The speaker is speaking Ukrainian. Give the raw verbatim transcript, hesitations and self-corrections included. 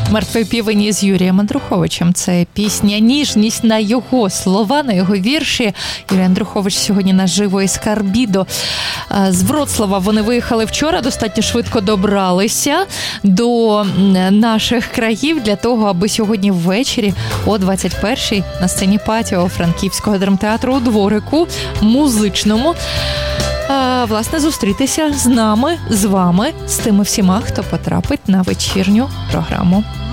Мертвий півень із Юрієм Андруховичем. Це пісня «Ніжність» на його слова, на його вірші. Юрій Андрухович сьогодні наживо із Карбідо. З Вроцлава вони виїхали вчора, достатньо швидко добралися до наших країв для того, аби сьогодні ввечері о двадцять першій на сцені Патіо Франківського драмтеатру у Дворику музичному власне зустрітися з нами, з вами, з тими всіма, хто потрапить на вечірню програму.